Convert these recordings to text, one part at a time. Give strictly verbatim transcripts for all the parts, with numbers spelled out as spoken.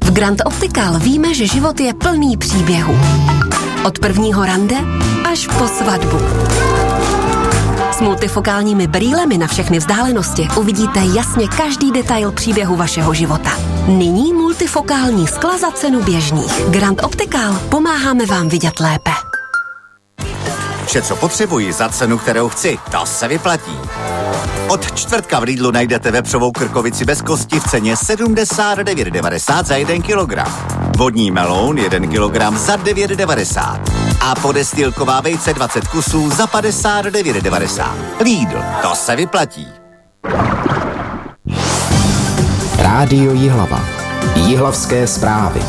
V Grand Optical víme, že život je plný příběhů. Od prvního rande až po svatbu. S multifokálními brýlemi na všechny vzdálenosti uvidíte jasně každý detail příběhu vašeho života. Nyní multifokální skla za cenu běžných. Grand Optical, pomáháme vám vidět lépe. Vše, co potřebuji za cenu, kterou chci, to se vyplatí. Od čtvrtka v Lidlu najdete vepřovou krkovici bez kosti v ceně sedmdesát devět devadesát za jeden kilogram. Vodní meloun jeden kilogram za devět devadesát. A podestýlková vejce dvacet kusů za padesát devět devadesát. Lidl, to se vyplatí. Rádio Jihlava. Jihlavské zprávy.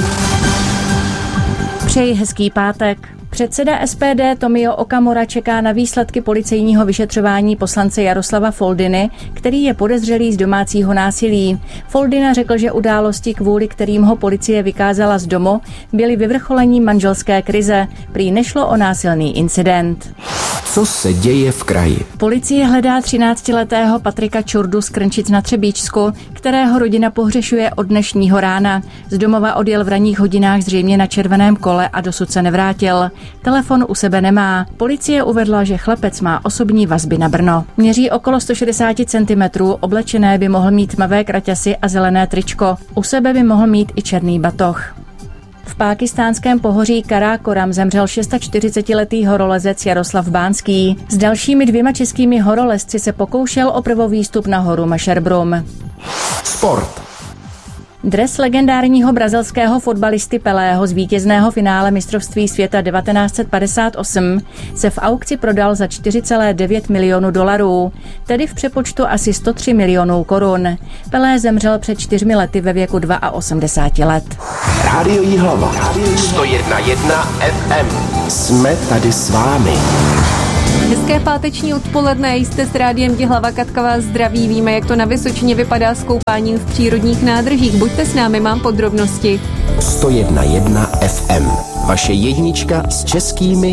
Přeji hezký pátek. Předseda S P D Tomio Okamura čeká na výsledky policejního vyšetřování poslance Jaroslava Foldyny, který je podezřelý z domácího násilí. Foldyna řekl, že události, kvůli kterým ho policie vykázala z domu, byly vyvrcholením manželské krize. Prý nešlo o násilný incident. Co se děje v kraji? Policie hledá třináctiletého Patrika Čurdu z Krnčic na Třebíčsku, kterého rodina pohřešuje od dnešního rána. Z domova odjel v ranních hodinách zřejmě na červeném kole a dosud se nevrátil. Telefon u sebe nemá. Policie uvedla, že chlapec má osobní vazby na Brno. Měří okolo sto šedesát centimetrů, oblečené by mohl mít tmavé kraťasy a zelené tričko. U sebe by mohl mít i černý batoh. V pákistánském pohoří Karákoram zemřel čtyřicetišestiletý horolezec Jaroslav Bánský. S dalšími dvěma českými horolezci se pokoušel o prvovýstup na horu Mešerbrum. Sport. Dres legendárního brazilského fotbalisty Pelého z vítězného finále mistrovství světa devatenáct set padesát osm se v aukci prodal za čtyři celé devět milionů dolarů, tedy v přepočtu asi sto tři milionů korun. Pelé zemřel před čtyřmi lety ve věku osmdesáti dvou let. Rádio Jihlava. sto jedna celá jedna F M. Jsme tady s vámi. Hezké páteční odpoledne, jste s rádiem Jihlava, Katka vás zdraví. Víme, jak to na Vysočině vypadá s koupáním v přírodních nádržích. Buďte s námi, mám podrobnosti. sto jedna celá jedna F M. Vaše jednička s českými